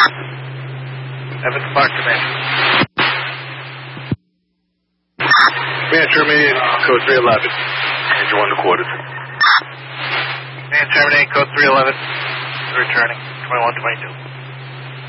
Evans Park Command. Command terminating, code 311. Engine 1 recorded. Command terminating, code 311. Returning, 2122.